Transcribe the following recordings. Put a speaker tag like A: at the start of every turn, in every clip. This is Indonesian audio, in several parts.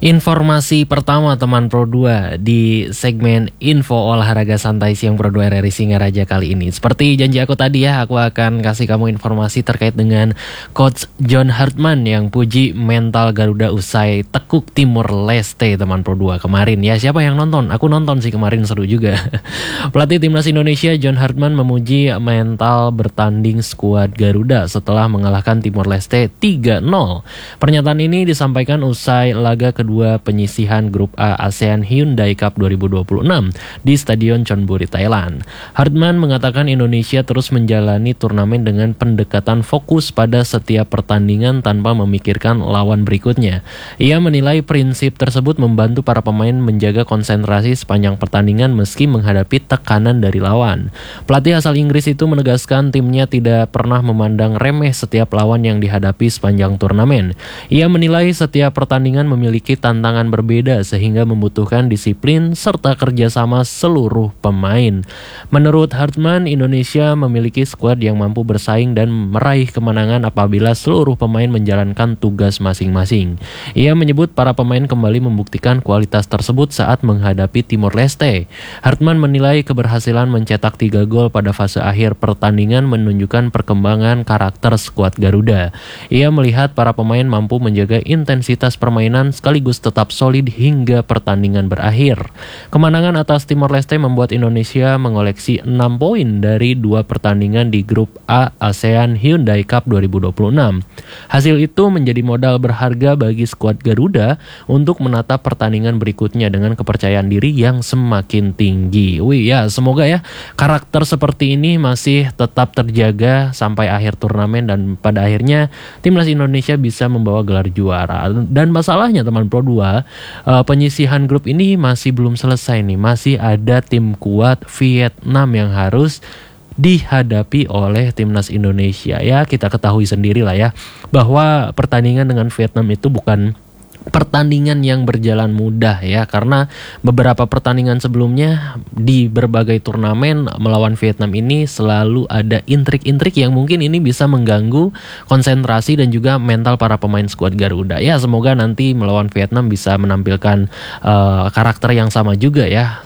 A: Informasi pertama teman Pro 2 di segmen Info Olahraga Santai Siang Pro 2 RRI Singaraja kali ini. Seperti janji aku tadi ya, aku akan kasih kamu informasi terkait dengan Coach John Hartman yang puji mental Garuda usai tekuk Timor Leste teman Pro 2 kemarin. Ya, siapa yang nonton? Aku nonton sih kemarin, seru juga. Pelatih Timnas Indonesia John Hartman memuji mental bertanding skuad Garuda setelah mengalahkan Timor Leste 3-0. Pernyataan ini disampaikan usai laga kedua penyisihan Grup A ASEAN Hyundai Cup 2026 di Stadion Chonburi, Thailand. Hartman mengatakan Indonesia terus menjalani turnamen dengan pendekatan fokus pada setiap pertandingan tanpa memikirkan lawan berikutnya. Ia menilai prinsip tersebut membantu para pemain menjaga konsentrasi sepanjang pertandingan meski menghadapi tekanan dari lawan. Pelatih asal Inggris itu menegaskan timnya tidak pernah memandang remeh setiap lawan yang dihadapi sepanjang turnamen. Ia menilai setiap pertandingan memiliki tantangan berbeda sehingga membutuhkan disiplin serta kerjasama seluruh pemain. Menurut Hartman, Indonesia memiliki skuad yang mampu bersaing dan meraih kemenangan apabila seluruh pemain menjalankan tugas masing-masing. Ia menyebut para pemain kembali membuktikan kualitas tersebut saat menghadapi Timor Leste. Hartman menilai keberhasilan mencetak 3 gol pada fase akhir pertandingan menunjukkan perkembangan karakter skuad Garuda. Ia melihat para pemain mampu menjaga intensitas permainan sekaligus tetap solid hingga pertandingan berakhir. Kemenangan atas Timor Leste membuat Indonesia mengoleksi 6 poin dari 2 pertandingan di Grup A ASEAN Hyundai Cup 2026. Hasil itu menjadi modal berharga bagi skuad Garuda untuk menatap pertandingan berikutnya dengan kepercayaan diri yang semakin tinggi. Semoga ya karakter seperti ini masih tetap terjaga sampai akhir turnamen dan pada akhirnya Timnas Indonesia bisa membawa gelar juara. Dan masalahnya teman Pro 2, penyisihan grup ini masih belum selesai nih. Masih ada tim kuat Vietnam yang harus dihadapi oleh Timnas Indonesia. Ya, kita ketahui sendiri lah ya bahwa pertandingan dengan Vietnam itu bukan pertandingan yang berjalan mudah ya, karena beberapa pertandingan sebelumnya di berbagai turnamen melawan Vietnam ini selalu ada intrik-intrik yang mungkin ini bisa mengganggu konsentrasi dan juga mental para pemain skuad Garuda. Ya, semoga nanti melawan Vietnam bisa menampilkan karakter yang sama juga ya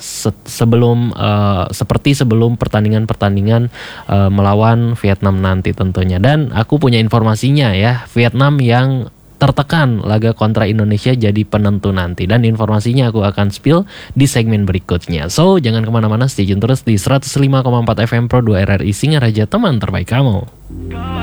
A: seperti sebelum pertandingan-pertandingan melawan Vietnam nanti tentunya. Dan aku punya informasinya ya, Vietnam yang tertekan laga kontra Indonesia jadi penentu nanti. Dan informasinya aku akan spill di segmen berikutnya. So, jangan kemana-mana, stay tune terus di 105,4 FM Pro 2 RRI Singaraja, teman terbaik kamu.